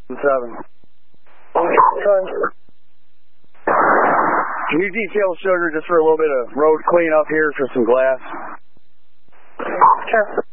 Can you detail Sugar just for a little bit of road cleanup here for some glass? Sure.